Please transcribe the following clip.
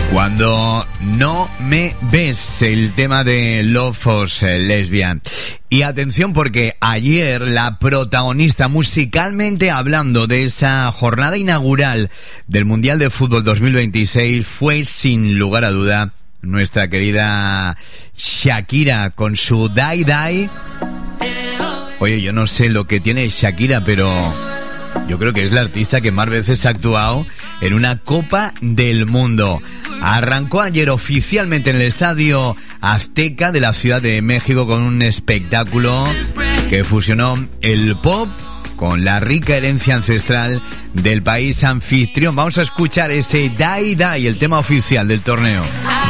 Cuando no me ves, el tema de Love for Lesbian. Y atención, porque ayer la protagonista, musicalmente hablando, de esa jornada inaugural del Mundial de Fútbol 2026 fue, sin lugar a duda, nuestra querida Shakira con su Die Die. Oye, yo no sé lo que tiene Shakira, pero yo creo que es la artista que más veces ha actuado en una Copa del Mundo. Arrancó ayer oficialmente en el Estadio Azteca de la Ciudad de México con un espectáculo que fusionó el pop con la rica herencia ancestral del país anfitrión. Vamos a escuchar ese Die Die, el tema oficial del torneo.